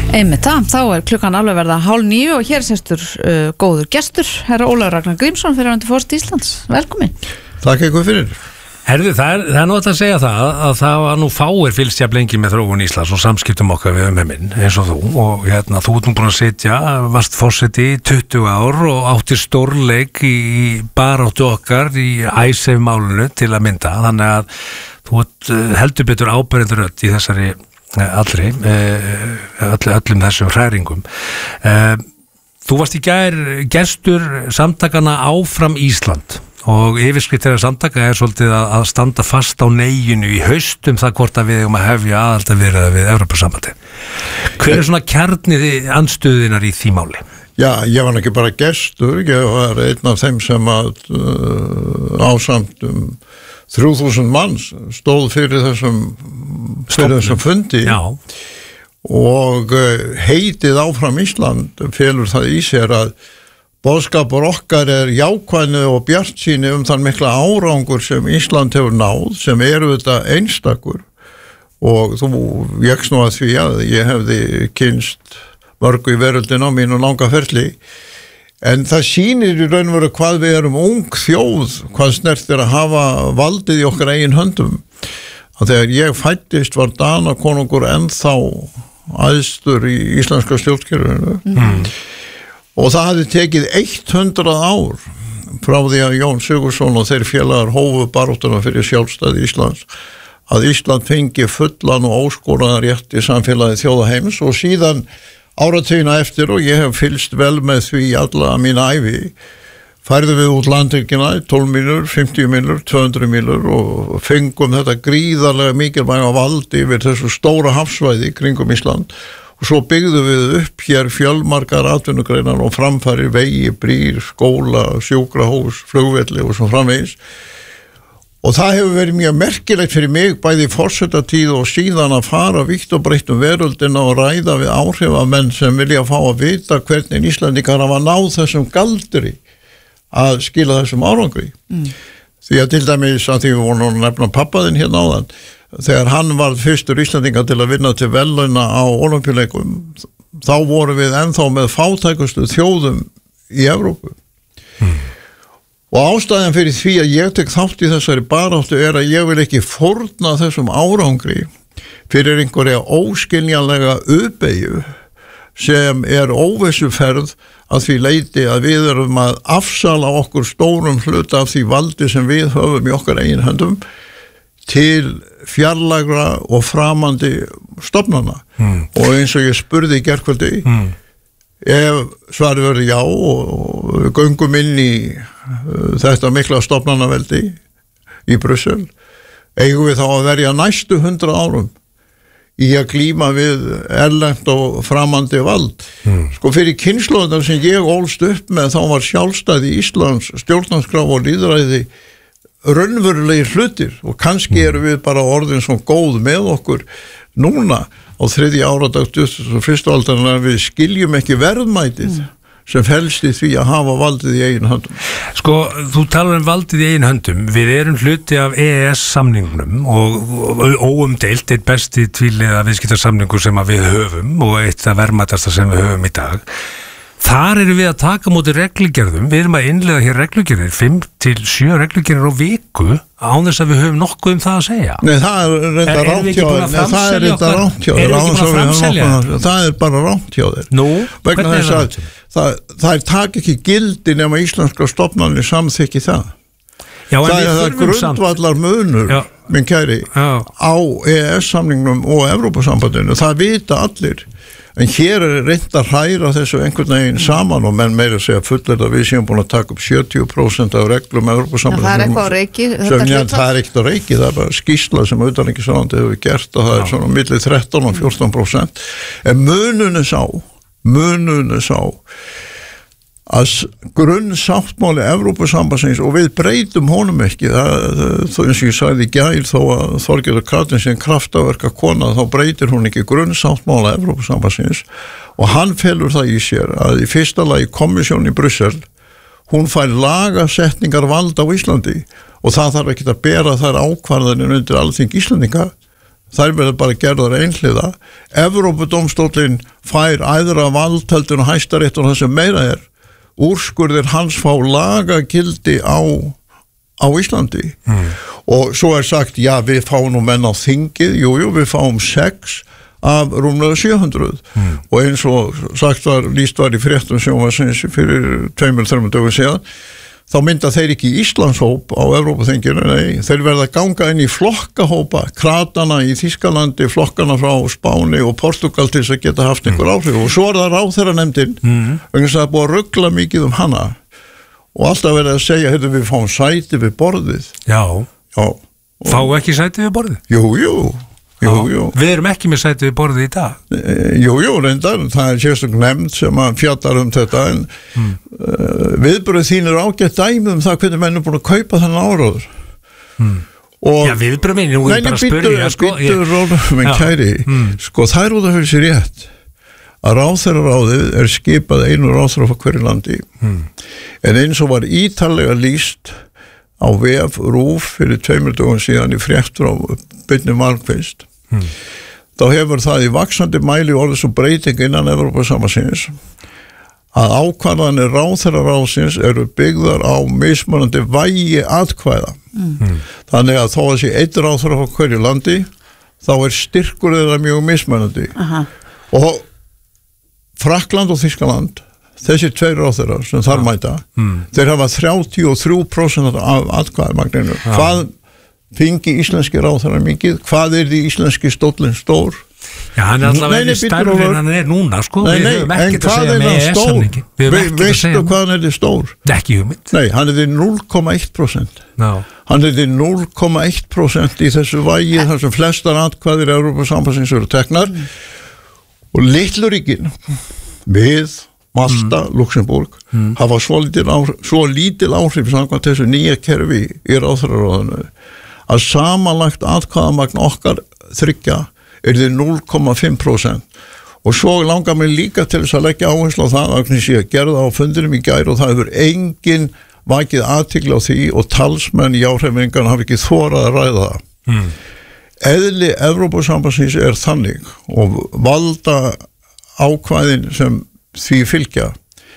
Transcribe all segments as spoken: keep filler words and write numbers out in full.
Einmitt það, þá er klukkan alveg verða hálf níu og hér sestur uh, góður gestur, herra Ólafur Ragnar Grímsson fyrir andi fórst Íslands. Velkomin. Takk eitthvað fyrir. Herðu, það er, það er nátt að segja það að það var nú fáir fylgst jafn lengi með þróun Íslands og samskiptum okkar við umheiminn eins og þú og hérna þú ert nú búin að sitja, varst forseti í tuttugu ár og átti stórleik í baráttu okkar í Icesave-málinu til að mynda, þannig að þú ert heldur betur ábyrgður öll í þessari allri, öll, öllum þessum hræringum. Þú varst í gær gestur samtakana Áfram Ísland og yfirskrift þeirra samtaka er svolítið að standa fast á neyjunu í haust um það hvort að við um að hefja aðaldaviðræður við Evrópusambandið. Hver er svona kjarnið andstöðunar í því máli? Já, ég var ekki bara gestur, ég var einn af þeim sem að uh, ásamt um þrjú þúsund manns stóð fyrir þessum, fyrir þessum fundi. Já. Og heitið Áfram Ísland felur það í sér að boðskapur okkar er jákvæðni og bjartsýni um þann mikla árangur sem Ísland hefur náð, sem eru þetta einstakur og þú vékst nú að því að ég hefði kynst mörgu í veröldin á mínu langa ferli. En það sýnir í raun og veru hvað við erum ung þjóð, hvað snert er að hafa valdið í okkar eigin höndum. Að þegar ég fæddist var Danakonungur ennþá æðstur í íslenska stjórnkerfinu. Mm. Og það hafði tekið hundrað ár frá því að Jón Sigurðsson og þeir félagar hófu baráttuna fyrir sjálfstæði Íslands að Ísland fengi fullan og óskoraðan rétt í samfélagi þjóðaheims og síðan áratugina eftir og ég hef fylgst vel með því alla mína ævi færðu við út landhelgina tólf mílur, fimmtíu mílur, tvö hundruð mílur og fengum þetta gríðarlega mikilvæga vald yfir þessu stóra hafsvæði kringum Ísland og svo byggðum við upp hér fjölmargar atvinnugreinar og framfæri vegi, brýr, skóla, sjúkrahús, flugvelli og svo framvegis. Og það hefur verið mjög merkilegt fyrir mig bæði í forsetatíð og síðan að fara vítt og breytt um veröldina og ræða við áhrifamenn sem vilja fá að vita hvernig Íslandingar hafa náð þessum galdri að skila þessum árangri. Mm. Því að til dæmis að því við vorum að nefna pappaðinn hérna áðan, þegar hann var fyrstur Íslandingar til að vinna til verðlauna á Ólympíuleikum, þá vorum við ennþá með fátækustu þjóðum í Evrópu. Mm. Og ástæðan fyrir því að ég tek þátt í þessari baráttu er að ég vil ekki fórna þessum árangri fyrir einhverja óskiljanlega uppeyju sem er óvissuferð að því leyti að við erum að afsala okkur stórum hluta af því valdi sem við höfum í okkar eigin höndum til fjarlægra og framandi stofnana. Mm. Og eins og ég spurði í gærkvöldi, mm. ef svarið verður já og við göngum inn í uh, þetta mikla stofnanaveldi í Brussel, eigum við þá að verja næstu hundra árum í að glíma við erlent og framandi vald. Mm. Sko fyrir kynslóðina sem ég ólst upp með þá var sjálfstæði Íslands, stjórnarskrá og lýðræði raunverulegir hlutir og kannski erum við bara orðin svo góð með okkur núna á þriðja áradag tuttugasta og fyrstu aldarinnar að við skiljum ekki verðmætið mm. sem felst í því að hafa valdið í eigin höndum. Sko, þú talar um valdið í eigin höndum. Við erum hluti af E E S-samningnum og óumdeilt eitt besti tvíliða viðskiptarsamningur sem að við höfum og eitt af verðmætasta sem við höfum í dag. Þar erum við að taka móti reglugerðum, við erum að innleiða hér reglugerðir, fimm til sjö reglugerðir á viku án þess að við höfum nokkuð um það að segja. Nei, það er reynda rátt hjá þér. Nei, það er reynda rátt hjá þér. Erum við ekki búin að framselja? Það er bara rátt hjá þér. Nú, hvernig er það? Það, það er tak ekki gildi nema íslenska stofnanir samþykki það. Já, það er það grundvallar munur, Já. minn kæri, Já. á E E S-samningnum og Evrópusambandinu. Það vita allir. En hér er reynd að hræra þessu einhvern veginn saman og menn meira segja fullir að við séum búin að taka upp sjötíu prósent af reglum Evrópusambandinu. Það er eitthvað á reiki. Það er ekkert á reiki, það er bara skýrsla sem utanríkisráðuneytið hefur gert og það er svona milli þrettán og fjórtán prósent. En munun er sá, munun er sá að grunnsáttmáli Evrópusambandsins og við breytum honum ekki það, þó eins og ég sagði í gær þó að Þorgerður Katrín sem kraftaverka kona þá breytir hún ekki grunnsáttmála Evrópusambandsins og hann felur það í sér að í fyrsta lagi komissjón í Brussel hún fær lagasetningar vald á Íslandi og það þarf ekki að bera þær ákvarðanir undir Alþingi Íslendinga þær verður bara gerðar einhliða. Evrópudómstóllinn fær æðra vald heldur en Hæstarétt og það sem meira er, úrskurðir hans fá lagagildi á, á Íslandi mm. og svo er sagt, já við fáum nú menn á þingið, jú, jú, við fáum sex af rúmlega sjö hundruð mm. og eins og sagt var, lýst var í fréttum sjónvarpsins fyrir tveimur, þreimur dögum síðan, þá mynda þeir ekki Íslandshóp á Evrópuþinginu, nei, þeir verða að ganga inn í flokkahópa, kratana í Þýskalandi, flokkana frá Spáni og Portugal til þess að geta haft einhver áhrif og svo er það ráðherranefndin, mm. vegna þess að það er búið að ruggla mikið um hana og alltaf verið að segja, heyrðu við fáum sæti við borðið. Já, Já. Fá ekki sæti við borðið? Jú, jú. Jú, jú. Við erum ekki með sæti við borðið í dag. Jú, jú, reyndar, það er sérstök nefnd sem að fjallar um þetta en mm. uh, viðbröð þín er ágætt dæmi um það hvernig menn er búin að kaupa þennan áróður. Mm. Já, viðbröð mín, nú er bara að spyrja. Sko, býttu róla, menn kæri, mm. sko það er út af þessi rétt að ráðherraráðið er skipað einu ráðherra frá hverju landi mm. en eins og var ítarlega lýst á vef RÚV fyrir tveimur dögum síðan í frétt frá Birni Malmquist. Hmm. Þá hefur það í vaxandi mæli orðið svo breyting innan Evrópusambandsins að ákvarðanir ráðherraráðsins eru byggðar á mismunandi vægi atkvæða. Hmm. Þannig að þó að sé einn ráðherra frá hverju landi, þá er styrkur þeirra mjög mismunandi. Aha. Og Frakkland og Þýskaland, þessi tveir ráðherrar sem þar mæta, hmm. þeir hafa þrjátíu og þrjú prósent af atkvæðamagninu. Ja. Hvað fengi íslenski ráðherrar mikið, hvað er því íslenski stóllinn stór? Já, hann er allavega stærri en hann er núna, sko. Nei, nei, en hvað er hann stór? Veistu hvað hann er því stór? Ekki hugmynd. Nei, hann er því núll komma eitt prósent. No. Hann er því núll komma eitt prósent í þessu vægi þar sem flestar atkvæðir Evrópusambandsins eru teknar mm. og litluríkin við Malta, mm. Luxemburg mm. hafa svo lítil áhrif, svo lítil áhrif samkvæmt þessu nýja kerfi í ráðherraráðinu að samanlagt atkvæðamagn okkar þriggja er því núll komma fimm prósent og svo langar mig líka til þess að leggja áherslu á það að sé að gera það á fundinum í gær og það hefur engin vakið athygli á því og talsmenn í áhrifingarna hafa ekki þorað að ræða það. Mm. Eðli Evrópusambandsins er þannig og valda ákvæðin sem því fylgja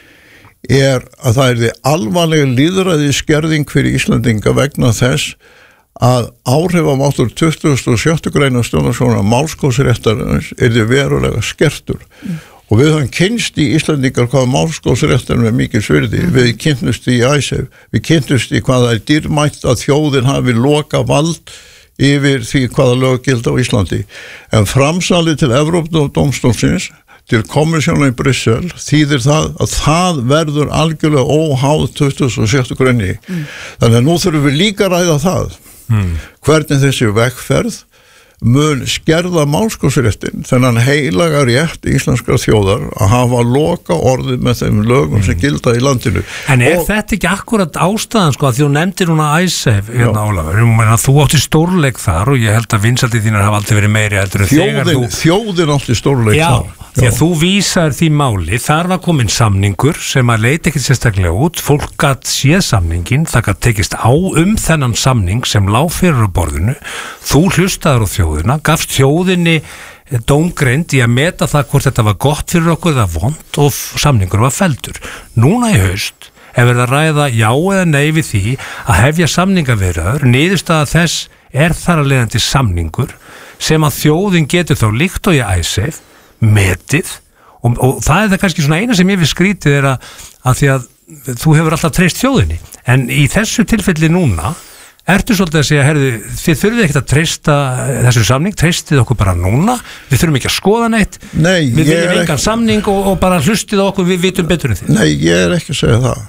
er að það er því alvarlega lýðræði skerðing fyrir Íslandinga vegna þess að áhrifamáttur tuttugasta og sjöttu grein stjórnarskrár málskottsréttarins er því verulega skertur mm. og við höfum kynnst í Íslandingar hvað málskottsréttarinn er mikið svirði, mm. við kynntumst í Icesave, við kynntumst í hvað það er dýrmætt að þjóðin hafi loka vald yfir því hvaða lög gilda á Íslandi en framsalið til Evrópudómstólsins til komissjónu í Brussel þýðir það að það verður algjörlega óháð tuttugasta og sjöttu grein mm. þannig að nú þurfum við líka að ræða það mm. hvernig þessi vegferð mun skerða málskottsréttin þennan heilaga rétt íslenskra þjóðar að hafa loka orðið með þeim lögum mm. sem gilda í landinu. En er og, þetta ekki akkurat ástæðan sko að því þú nefndir núna Icesave hérna Ólafur, þú átti stórleik þar og ég held að vinsældir þínar hafa aldrei verið meiri heldur en þegar þú... Þjóðin átti stórleik Já. þar. Því að þú vísar því máli, þar var komin samningur sem að leita ekkert sérstaklega út, fólk gat séð samningin, það gat tekist á um þennan samning sem lá fyrir á borðinu, þú hlustaður á þjóðina, gafst þjóðinni dómgreind í að meta það hvort þetta var gott fyrir okkur eða vont og samningur var felldur. Núna í haust er verið að ræða já eða nei við því að hefja samningaviðræður, niðurstaða þess er þar að leiðandi samningur sem að þjóðin getur þá líkt og í Icesave metið og, og það er það kannski svona eina sem ég við skrítið er að, að því að þú hefur alltaf treyst þjóðinni en í þessu tilfelli núna ertu svolítið að segja, herðu, þið þurfið ekkert að treysta þessu samning, treystið okkur bara núna, við þurfum ekki að skoða neitt Nei, við viljum engan ekki... samning og, og bara hlustið okkur, við vitum betur en þið. Nei, ég er ekki að segja það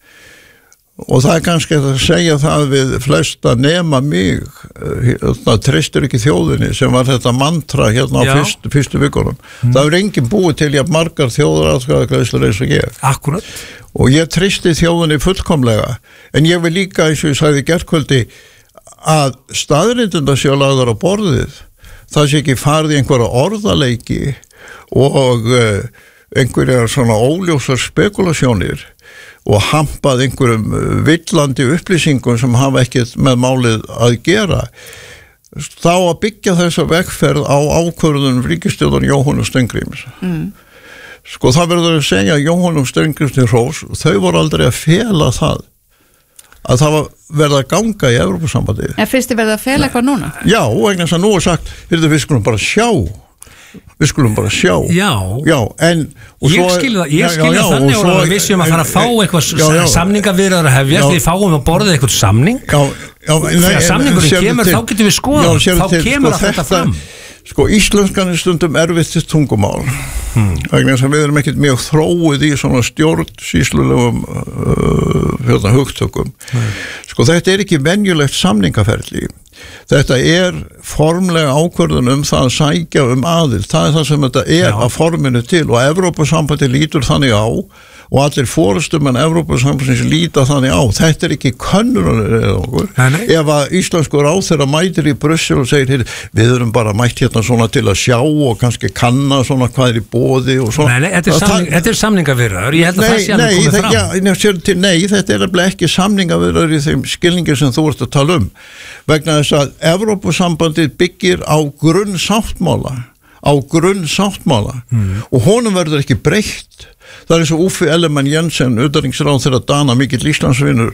og það er kannski að segja það við flesta nema mig það treystir ekki þjóðinni sem var þetta mantra hérna á fyrst, fyrstu vikunum mm. það er enginn búið til jafn margar þjóðaratkvæðagreiðslur eins og ég Akkurat og ég treysti þjóðinni fullkomlega en ég vil líka eins og ég sagði í gærkvöldi að staðrindina séu lagðar á borðið það sé ekki farið í einhverja orðaleiki og uh, einhverjar svona óljósar spekulasjónir og hampað einhverjum villandi upplýsingum sem hafa ekkert með málið að gera. þá að byggja þessa vegferð á ákvörðunum ríkisstjórnar Jóhannes Steingríms. Mm. Sko það verður að segja Jóhannes Steingríms til hrós, þau voru aldrei að fela það að það var verið að ganga í Evrópusambandið. En fyrst þið verið að fela eitthvað núna? Já, vegna þess að nú er sagt, við skulum bara sjá við skulum bara sjá já, já en ég skilja það, ég skilja þannig og við séum að fara að fá eitthvað samningaviðræður að hefjast, við fáum að borða eitthvað samning já, já, þegar samningurinn kemur þá getum við skoða, þá kemur að þetta fram sko íslenskan er stundum erfitt tungumál hmm. vegna þess að við erum ekkert mjög þróið í svona stjórnsýslulegum uh, hugtökum hmm. sko þetta er ekki venjulegt samningaferli. Þetta er formlega ákvörðun um það að sækja um aðild. Það er það sem þetta er Já. Að forminu til og Evrópusambandi lítur þannig á og allir forystumenn Evrópusambandins líta þannig á. Þetta er ekki könnunarnir eða okkur. Nei, nei. Ef að íslenskur ráðherra mætir í Brussel og segir við erum bara mætt hérna svona til að sjá og kannski kanna svona hvað er í boði og svona. Nei, nei, þetta er, samning, það, er samningaviðræður. Ég held að nei, það sé alveg komið fram. Já, nei, þetta er ekki samningaviðræður í þeim skilningi sem þú ert að tala um. Vegna þess að Evrópusambandið byggir á grunnsáttmála á grunnsáttmála mm. og honum verður ekki breytt. Það er eins og Uffe Ellemann Jensen, utanríkisráðherra Dana, mikill Íslandsvinur,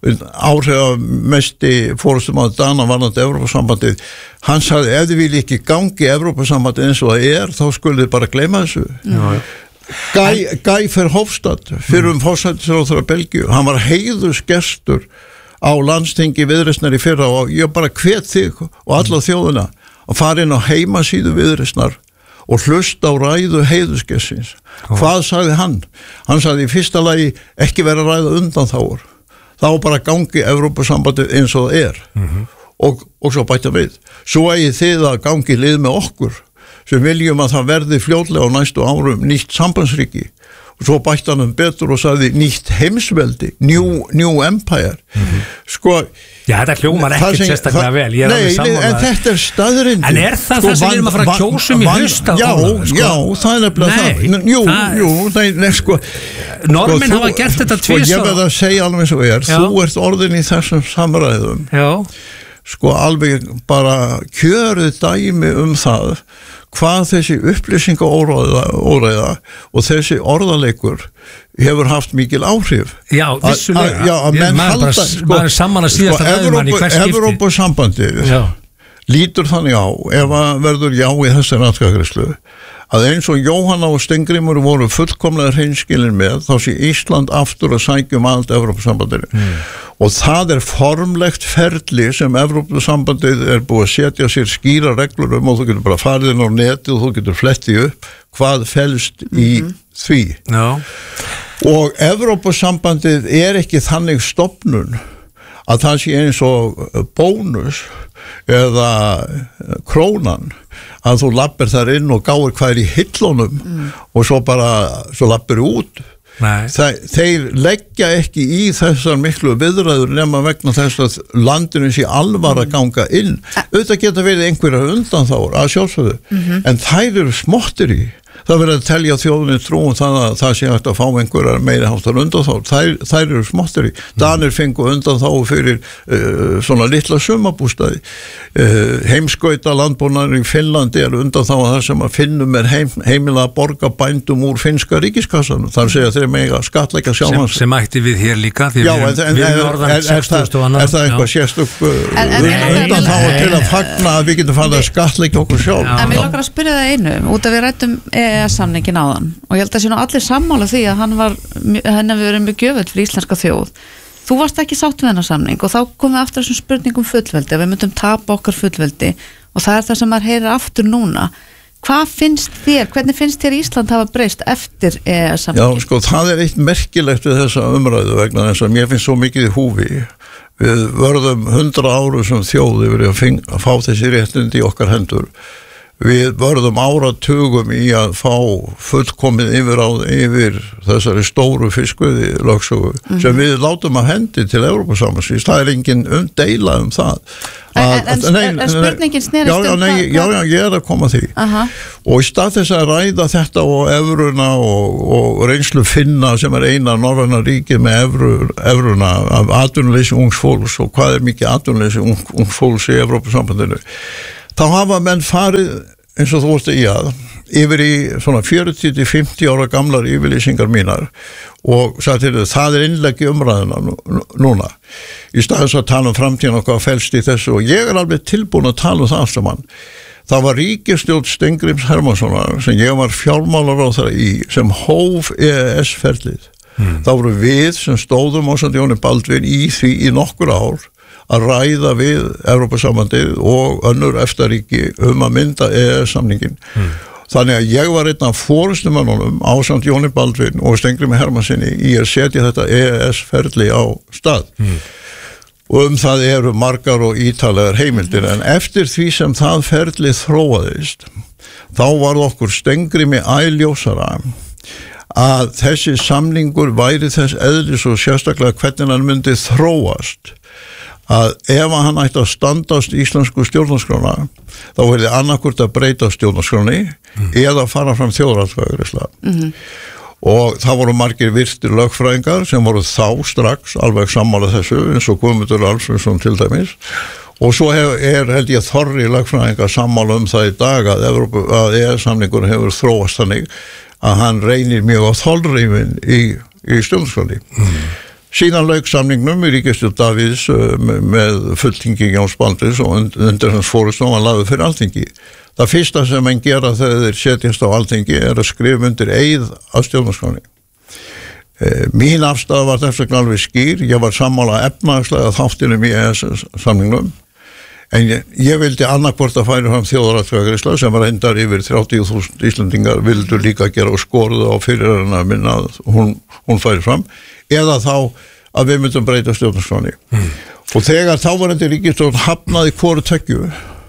áhrifamesti forystumaður Dana varðandi Evrópusambandið. Hann sagði, ef þið vilja ekki gangi Evrópusambandið eins og það er, þá skulið þið bara gleyma þessu. Mm. Guy, Guy Verhofstadt, fyrrum mm. forsætisráðherra Belgíu, hann var heiðursgestur á landstingi Viðreisnar í fyrra og ég bara hvet þig og alla þjóðina að fara inn á heimasíðu Viðreisnar og hlusta á ræðu heiðursgestsins. Oh. Hvað sagði hann? Hann sagði í fyrsta lagi ekki vera að ræða undanþágur. Þá bara gangi Evrópusambandið eins og það er. Mm-hmm. og, og svo bæta við. Svo eigi þið að gangi lið með okkur sem viljum að það verði fljótlega á næstu árum nýtt sambandsríki. Og svo bætti hann um betur og sagði nýtt heimsveldi, new, new empire. Mm-hmm. Sko, já, þetta hljómar ekkert sérstaklega það, vel. Ég er nei, nei, en þetta er staðreyndin. En er það sko, það sem við erum að fara að kjósum í haust? Já, sko? já, það er nefnilega það. Jú, það, jú, nei, nei, sko. Normin sko, hafa gert þetta tvís. Sko, ég verð að segja alveg eins og er, já. Þú ert orðin í þessum samræðum. Já. Sko, alveg bara kjörið dæmi um það hvað þessi upplýsingaóreiða og þessi orðaleikur hefur haft mikil áhrif. Já, vissulega. A, a, já, að menn maður halda, bara, sko, maður er saman að síðast að veðumann í hvers skipti. Evrópusambandið lítur þannig á, ef að verður já í þessari atkvæðagreiðslu, að eins og Jóhanna og Steingrímur voru fullkomlega hreinskilin með, þá sé Ísland aftur að sækja um aðild Evrópusambandinu. Mm. Og það er formlegt ferli sem Evrópusambandið er búið að setja sér skýra reglur um og þú getur bara farið inn á netið og þú getur flettið upp hvað felst í mm-hmm. því. No. Og Evrópusambandið er ekki þannig stofnun að það sé eins og bónus eða krónan að þú lappir þar inn og gáir hvað er í hillunum mm. og svo bara svo lappir út. Þa, þeir leggja ekki í þessar miklu viðræður nema vegna þess að landinu sé alvar að ganga inn. Auðvitað geta verið einhverjar undanþágur að sjálfsögðu mm-hmm. en þær eru smottir í. Það verður að telja þjóðinni trúum það að það sé hægt að fá einhverjar meiri háttar undanþágur. Þær, þær eru smottir í. Danir fengu undanþágur fyrir uh, svona litla sumabústaði. Uh, heimskauta landbúnaður í Finnlandi er undanþágur þar sem að Finnum er heim, heimila að borga bændum úr finnska ríkiskassanum. Þar segja þeir mega skattleika sjálfans. Sem, sem ætti við hér líka því já, við, en, við en, norðan er, er, það, er það eitthvað sérstök uh, undanþágur til að fagna að við getum farið að skattleika okkur sjálf? En við langar að spyrja það einu, út að við rættum E E S-samningin áðan og ég held að sé nú allir sammála því að hann var, henni hefur verið mjög gjöfull fyrir íslenska þjóð. Þú varst ekki sátt við hennar samning og þá komum við aftur þessum spurningum fullveldi, að við myndum tapa okkar fullveldi og það er það sem maður heyrir aftur núna. Hvað finnst þér, hvernig finnst þér Ísland hafa breyst eftir E E S-samningin? Já, sko, það er eitt merkilegt við þessa umræðu vegna þess að mér finnst svo mikið í húfi. Við vörðum hundra áru sem þjóð yfir að, að fá þessi réttindi í okkar hendur. við vörðum áratugum í að fá fullkomið yfir, á, yfir þessari stóru fiskveiði lögsögu mm-hmm. sem við látum að hendi til Evrópusambandsins. Það er engin umdeila um það. Að, en, en, nei, en spurningin snerist já, já, um nei, það? Já, já, ég er að koma að því. Aha. Og í stað þess að ræða þetta og evruna og, og reynslu Finna sem er eina norræna ríkið með evru, evruna af atvinnuleysi ungs fólks og hvað er mikið atvinnuleysi ungs, ungs fólks í Evrópusambandinu, þá hafa menn farið eins og þú veist í að yfir í svona fjörutíu til fimmtíu ára gamlar yfirlýsingar mínar og sagði til þau, það er innlegg í umræðuna núna í staðins að tala um framtíðan og hvað felst í þessu og ég er alveg tilbúin að tala um það allt saman. Það var ríkisstjórn Steingríms Hermannssonar sem ég var fjármálaráðherra í sem hóf E E S-ferlið. Hmm. Það voru við sem stóðum ásamt Jóni Baldvin í því í nokkur ár að ræða við Evrópusambandið og önnur EFTA-ríki um að mynda E E S-samningin. Hmm. Þannig að ég var einn af forystumönnunum ásamt Jóni Baldvin og Steingrími Hermannssoni í að setja þetta E E S-ferli á stað. Hmm. Og um það eru margar og ítalegar heimildir, en eftir því sem það ferli þróaðist, þá var okkur Steingrími æljósara að þessi samningur væri þess eðlis og sérstaklega hvernig hann myndi þróast, að ef hann ætti að standast íslensku stjórnarskrána þá verði annarkvort að breyta stjórnarskráni mm. eða fara fram þjóðaratkvæðagreiðsla mm-hmm. og það voru margir virtir lögfræðingar sem voru þá strax alveg sammála þessu eins og Guðmundur Alfreðsson til dæmis og svo hef, er held ég þorri lögfræðingar sammála um það í dag að, Evrópu, að E E S-samningur hefur þróast þannig að hann reynir mjög á þolrýmin í, í stjórnarskráni mm. Síðan lauk samningnum í ríkisstjórn Davíðs með fulltingi Jóns Baldvins og undir hans fórustum var lagður fyrir Alþingi. Það fyrsta sem menn gera þegar þeir setjast á Alþingi er að skrifa undir eið af stjórnarskránni. Mín afstaða var þess vegna alveg skýr, ég var sammála efnahagslega þáttinum í E E S-samningnum, en ég, ég vildi annarkvort að færa fram þjóðaratkvæðagreiðsla sem var endar yfir þrjátíu þúsund Íslendingar vildu líka gera og skoruðu á fyrir hana minna að hún, hún færi fram, eða þá að við myndum breyta stjórnarskráni. Mm. Og þegar þáverandi ríkisstjórn hafnaði hvoru tveggju,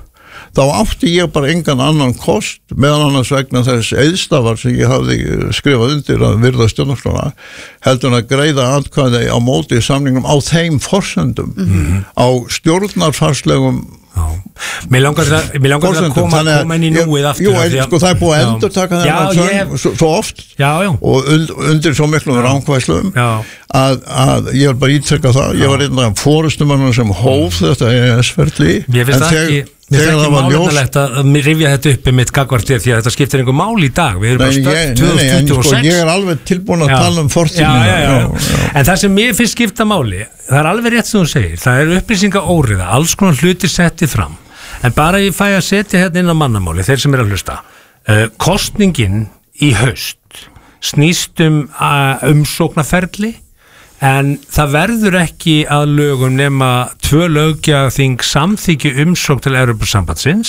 þá átti ég bara engan annan kost, meðan annars vegna þess eðstafar sem ég hafði skrifað undir að virða stjórnarskrána, heldur að greiða atkvæði á móti samningum á þeim forsendum, mm-hmm. á stjórnarfarslegum Já. Mér langar til að, mér langar til að koma, koma inn í núið aftur. Jú, en sko það er búið að endur taka þennan svo, svo oft já, já. og und, undir svo miklum ránkvæslum að, að ég er bara ítrekka það, ég var einn af fórustumannum sem hóf þetta E E S-ferli. Mér finnst það ekki Mér finnst ekki málefnilegt að rifja þetta upp um mitt gagnvart þér því að þetta skiptir einhver mál í dag. Við erum bara stödd tvö þúsund tuttugu og sex. Sko, ég er alveg tilbúin að já. tala um fortíðina. En það sem mér finnst skipta máli, það er alveg rétt sem þú segir, það er upplýsinga óriða, alls konar hluti settið fram. En bara ég fæ að setja hérna inn á mannamáli, þeir sem er að hlusta. Uh, kostningin í haust snýst um uh, umsóknarferli, en það verður ekki að lögum nema tvö löggjafarþing samþykki umsókn til Evrópusambandsins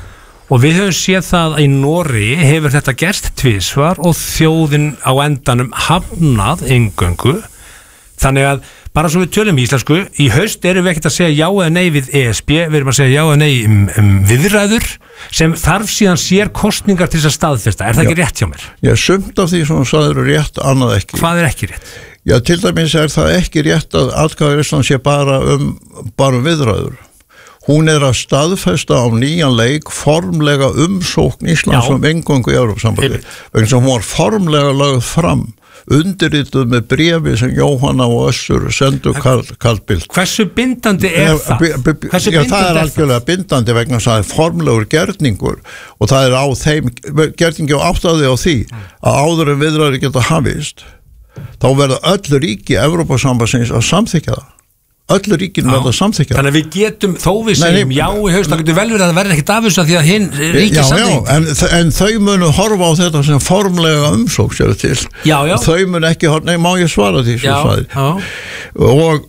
og við höfum séð það að í Noregi hefur þetta gerst tvisvar og þjóðin á endanum hafnað eingöngu. Þannig að bara svo við tölum í íslensku, í haust erum við ekkert að segja já eða nei við E S B, við erum að segja já eða nei um, um viðræður sem þarf síðan sér kosningar til þess að staðfesta. Er það já. ekki rétt hjá mér? Já, sumt af því sem þú sagðir rétt, annað ekki. Hvað er ekki rétt? Já, til dæmis er það ekki rétt að atkvæðagreiðslan sé bara um, bara um viðræður. Hún er að staðfesta á nýjan leik formlega umsókn Íslands um eingöngu í Evrópusambandi. Vegna sem hún var formlega lögð fram, undirrituð með bréfi sem Jóhanna og Össur sendu Carl Bildt. Hversu bindandi er það? B- b- b- Hversu já, bindandi það er er algjörlega það? bindandi vegna þess að það er formlegur gerningur og það er á þeim, gerningi og áttaði á því að áður en viðræður geta hafist, þá verða öll ríki Evrópusambandsins að samþykja það. Öll ríkin verða að samþykja það. Þannig að við getum, þó við segjum já í haust, það getur vel verið að það verði ekkert af þessu því að hinn ríki samþykja. Já, já, en, en þau munu horfa á þetta sem formlega umsókn sér til. Já, já. Þau munu ekki horfa, nei, má ég svara því sem sagði. Já, og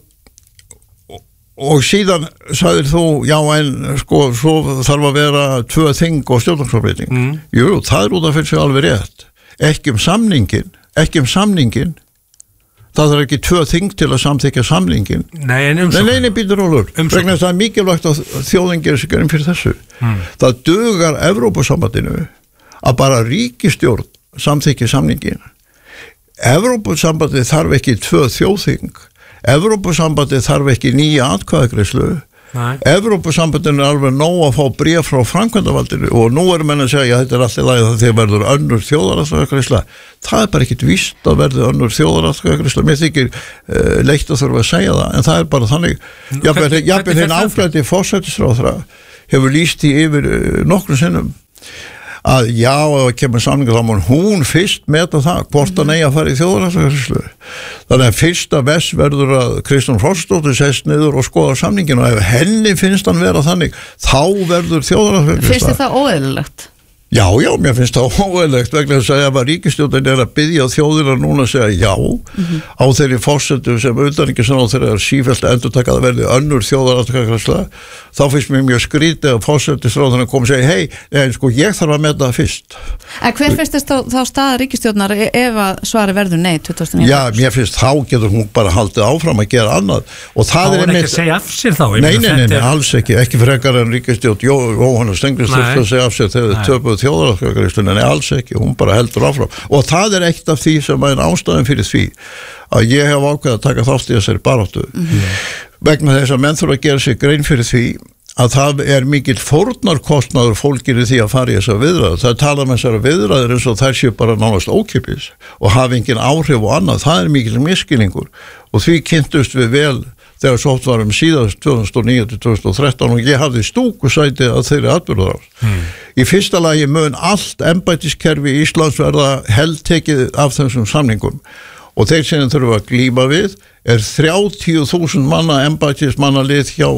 og síðan sagðir þú, já en sko, svo þarf að vera tvö þing og stjórnarskrárbreyting. Mm. Jú, það er út af fyrir sig alveg rétt. Ekki um samningin, ekki um samningin, það er ekki tvö þing til að samþykja samningin. Nei, en umsókn. Nei, nei, býtur Ólafur. Vegna þess að það er mikilvægt að þjóðin gerir sig grein fyrir þessu. Hmm. Það dugar Evrópusambandinu að bara ríkisstjórn samþykja samningin. Evrópusambandið þarf ekki tvö þjóðþing. Evrópusambandið þarf ekki nýja atkvæðagreiðslu. Evrópusambandinu er alveg nóg að fá bréf frá framkvæmdavaldinu og nú erum menn að segja að þetta er alltaf lagi það þegar verður önnur þjóðaratkvæðagreiðsla. Það er bara ekkit víst að verður önnur þjóðaratkvæðagreiðsla. Mér þykir uh, leitt að þurfa að segja það, en það er bara þannig. Jafnvel hinn ágæti forsætisráðherra hefur lýst í yfir uh, nokkrum sinnum að já, ef það kemur samningur þá má hún fyrst meta það hvort hann eigi að fara í þjóðaratkvæðagreiðslu. Þannig að fyrsta vess verður að Kristrún Frostadóttir sest niður og skoða samningin og ef henni finnst hann vera þannig þá verður þjóðaratkvæðagreiðsla. Finnst þið það óeðlilegt? Já, já, mér finnst það óeðlilegt vegna þess að ef að ríkisstjórnin er að biðja þjóðina núna að segja já mm-hmm. á þeirri forsendu sem utanríkisráðherra er sífellt að endurtaka að verði önnur þjóðaratkvæðagreiðsla, þá finnst mér mjög skrítið að forsendisráðherra kom og segja hei, en sko ég þarf að meta það fyrst. En hver finnst þess þá, þá staða ríkisstjórnar ef að svari verður nei tuttugasta og níunda? Já, mér finnst þá getur hún bara haldið áfram að gera annað og það er ekki að segja af sér þá? Nei, nei, nei, nei, alls ekki, ekki frekar en ríkisstjórn Jóhanna Steingríms þurfti að segja af sér þegar þau töpuðu þjóðaratkvæðagreiðsluna, nei, alls ekki, hún bara heldur áfram og það er eitt af því sem er ástæðan fyrir því að ég hef ákveðið að taka þátt í þessari baráttu mm-hmm. vegna þess að menn þurfa að gera sig grein fyrir því að það er mikill fórnarkostnaður fólkir í því að fara í þessar viðræður. Það tala með þessar viðræður eins og þær séu bara nánast ókeypis og hafa engin áhrif og annað. Það er mikill misskilningur og því kynntust við vel þegar sótt varum síðast tvö þúsund og níu til tvö þúsund og þrettán og ég hafði stúkusæti að þeirri atburðarás. Hmm. Í fyrsta lagi mun allt embættiskerfi Íslands verða heldtekið af þessum samningum og þeir sem þurfa að glíma við er þrjátíu þúsund manna embættismanna lið hjá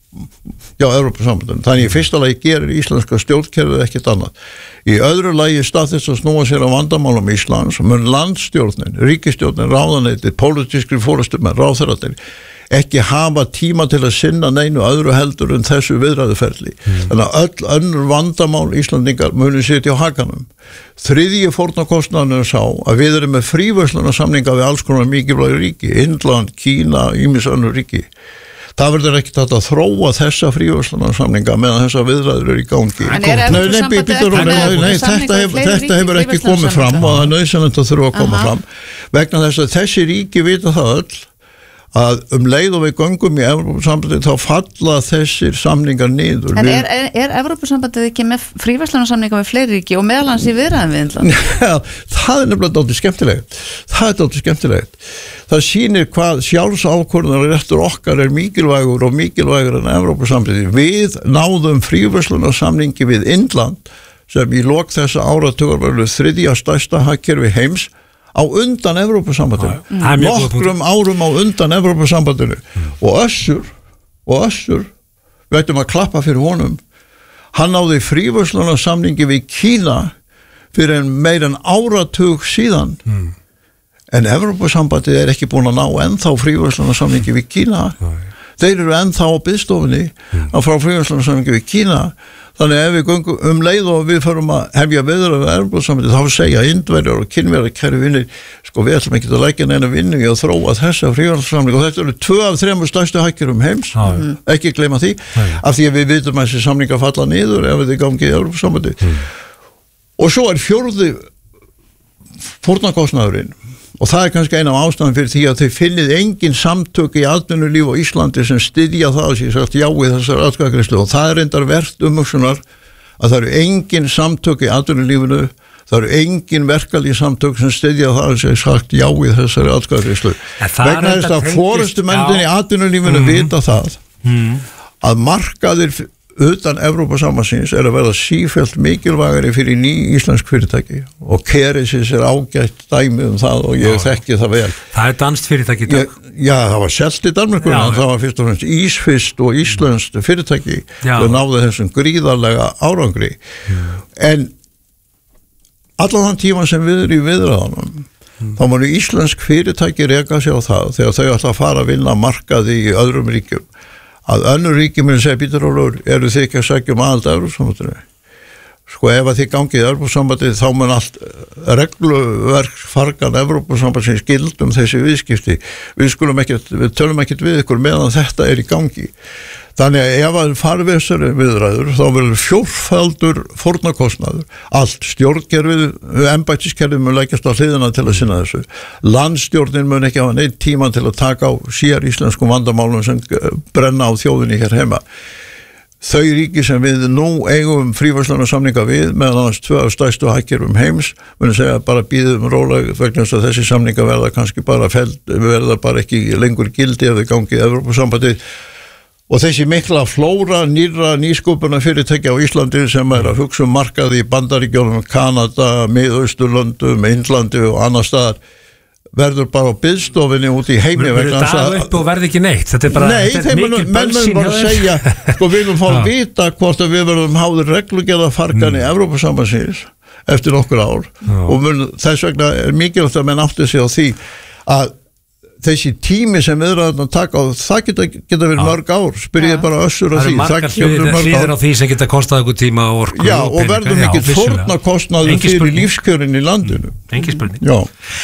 Já, Evrópusambandinu. Þannig í fyrsta lagi gerir íslenska stjórnkerfið ekkert annað. Í öðru lagi stað þess að snúa sér á vandamálum Íslands mun landstjórnin, ríkisstjórnin, ráðuneytið, pólitískri forystumenn, ráðherrarnir ekki hafa tíma til að sinna neinu öðru heldur en þessu viðræðuferli. Mm. Þannig að öll önnur vandamál Íslandingar munu sitja á hakanum. Þriðji fórnarkostnaðurinn er sá að við erum með fríverslunarsamninga við alls konar mikilvæg ríki, Indland, Kína, ýmis önnur ríki. Það verður ekkert að þróa þessa fríverslunarsamninga meðan þessa viðræður eru í gangi. En er Evrópusambandið þetta hefur, þetta hefur ekki komið fram og það er nauðsynlegt að þurfa að koma Aha. fram vegna þess að þessi ríki vita það öll að um leið og við göngum í Evrópusambandið þá falla þessir samningar niður. En er, er, er Evrópusambandið ekki með fríverslunarsamninga við fleiri ríki og meðalans í viðræðum við Indland? Já, það er nefnilega dálítið skemmtilegt. Það er dálítið skemmtilegt. Það sýnir hvað sjálfsákvörðunarréttur okkar er mikilvægur og mikilvægur en Evrópusambandið. Við náðum fríverslunarsamningi við Indland sem í lok þessa áratugar verður þriðja stærsta hagkerfi heims á undan Evrópusambandinu. Mm. Nokkrum árum á undan Evrópusambandinu. Mm. Og Össur, og Össur, við ættum að klappa fyrir honum, hann náði fríverslunarsamningi við Kína fyrir en meir en áratug síðan. Mm. En Evrópusambandið er ekki búin að ná ennþá fríverslunarsamningi við Kína. Mm. Þeir eru ennþá á biðstofunni mm. að frá fríverslunarsamningi við Kína. Þannig ef við göngum um leið og við förum að hefja viðræður við Evrópusambandið þá segja Indverjar og Kínverjar kæru vinir, sko við ætlum ekki að leggja neina vinnu í að þróa þessa fríverslunarsamninga og þetta eru tvö af þremur stærstu hagkerfum heims, mm. ekki gleyma því, mm. af því að við vitum að þessi samninga falla niður ef við gangum í Evrópusambandið. Mm. Og svo er fjórði fórnarkostnaðurinn og það er kannski eina af ástæðan fyrir því að þau finnið engin samtök í atvinnulíf á Íslandi sem styðja það og sé sagt já við þessar atkvæðagreiðslu og það er reyndar vert umhugsunar að það eru engin samtök í atvinnulífinu, það eru engin verkalýð samtök sem styðja það og sé sagt já við þessari atkvæðagreiðslu. Vegna þess að forystumennirnir í atvinnulífinu mm. vita það mm. að markaðir utan Evrópusambandsins er að verða sífellt mikilvægari fyrir ný íslensk fyrirtæki og Keresis er ágætt dæmi um það og ég já, þekki það vel. Það er danskt fyrirtæki í dag? Já, það var selt í Danmörkunni en það var fyrst og fremst ísfyrst og íslenskt fyrirtæki og náði þessum gríðarlega árangri. Já. En allan þann tíma sem við erum í viðræðunum mm. þá munu íslensk fyrirtæki reka sig á það þegar þau ætla að fara að vinna markaði í öðrum ríkjum að önnur ríki muni segja Pétur Ólafur, eru þið ekki að sækja um aðild að Evrópusambandinu? sko ef að þið gangið í Evrópusambandið þá mun allt regluverk fargan Evrópusambandsins gildum þessi viðskipti. Við skulum ekkert, við tölum ekkert við ykkur meðan þetta er í gangi. Þannig að ef að farið þessari viðræður þá verður fjórfaldur fórnarkostnaður. Allt stjórnkerfið, embættiskerfið mun leggjast á hliðina til að sinna þessu. Landstjórnin mun ekki hafa neitt tíma til að taka á sér íslenskum vandamálum sem brenna á þjóðinni hér heima. Þau ríki sem við nú eigum fríverslunarsamninga við, meðan annars tvö stærstu hagkerfum heims, munum segja bara býðum rólega vegna þess að þessi samninga verða kannski bara feld, verða bara ekki lengur gildi ef við gangið í Evrópusambandið. Og þessi mikla flóra nýra nýskupuna fyrirtækja á Íslandi sem er að hugsa um markaði í Bandaríkjunum, Kanada, Mið-Austurlöndum, Indlandi og annar staðar verður bara á biðstofinni út í heimi vegna þess að upp og verði ekki neitt. Þetta er bara Nei, þetta er mikil bensín bara að segja, sko við viljum fá að vita hvort að við verðum háður reglugerða fargan í Evrópusambandsins eftir nokkur ár Já. Og mun, þess vegna er mikilvægt að menn átti sig á því að þessi tími sem viðræðurnar taka á, það geta, geta verið ja. mörg ár, spyrjið bara Össur á því. Það eru margar hlýðir á því sem geta kostað ykkur tíma og orku. Já, og, og verður mikið fórnarkostnaður fyrir lífskjörin í landinu. Engi spurning. Já.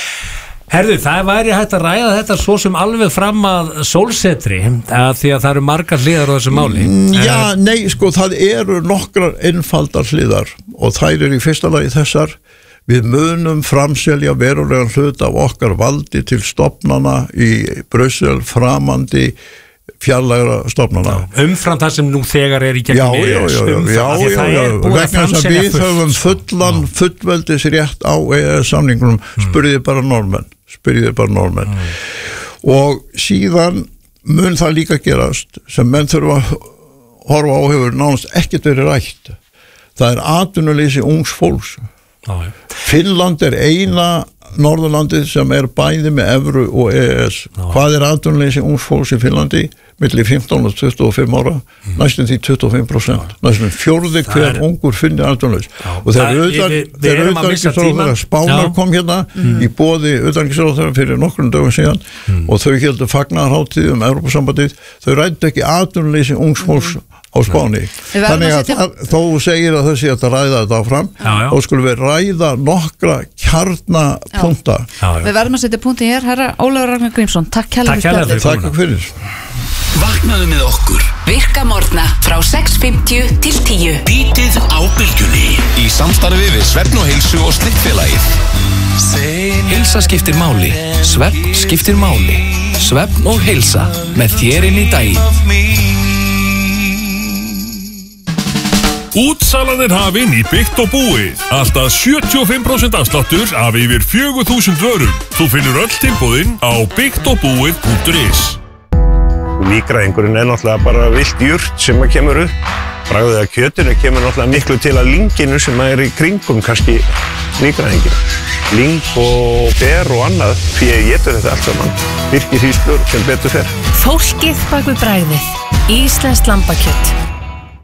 Herðu, það væri hægt að ræða þetta svo sem alveg fram að sólsetri, að því að það eru margar hliðar á þessu máli. Já, nei, sko, það eru nokkrar einfaldar hliðar og þær eru í fyrsta lagi þessar. Við munum framselja verulegan hlut af okkar valdi til stofnana í Brussel framandi fjarlægra stofnana. Umfram það sem nú þegar er í gegnum E E S. Já, já, já, já, já, já. Vegna þess að við höfum fullan fullveldis rétt á E E S samningunum, spyrjiði bara normenn, spyrjiði bara normenn. Mm. Og síðan mun það líka gerast sem menn þurfa að horfa á hefur nánast ekkert verið rætt. Það er atvinnuleysi ungs fólks. Já, já. Finnland er eina Norðurlandið sem er bæði með evru og E E S. Já. Hvað er atvinnuleysi ungs fólks í Finnlandi? Milli fimmtán og tuttugu og fimm ára, mm. næstum því tuttugu og fimm prósent. Næstum fjórði hver er... ungur finnir atvinnulaus. Og þegar utanríkisráðherra Spánar Já. kom hérna mm. í boði utanríkisráðherra fyrir nokkrum dögum síðan mm. og þau heldur fagnaðarhátíð um Evrópusambandið, þau ræddu ekki atvinnuleysi ungs fólks mm. á Spáni. Þannig að það, þó segir að þessi að ræða þetta áfram þá skulum við ræða nokkra kjarnapunta. Við verðum að setja punkti hér, herra Ólafur Ragnar Grímsson. Takk kærlega fyrir. Takk fyrir. Vaknaðu með okkur. Virka morgna frá sex fimmtíu til tíu. Bítið á bylgjunni. Í samstarfi við Svefn og heilsu og Slippfélagið. Heilsa skiptir máli. Svefn skiptir máli. Svefn og heilsa með þér inn í daginn. Útsalan er hafin í Byggt og búið. Alltaf sjötíu og fimm prósent afsláttur af yfir fjögur þúsund vörum. Þú finnur öll tilboðin á byggt og búið punktur is. Nýgræðingurinn er náttúrulega bara vilt jurt sem að kemur upp. Bragðið að kjötinu kemur náttúrulega miklu til að lynginu sem er í kringum kannski nýgræðingin. Lyng og ber og annað, því ég getur þetta allt saman. Virkir hýslur sem betur fer. Fólkið bak við bragðið. Íslenskt lambakjöt.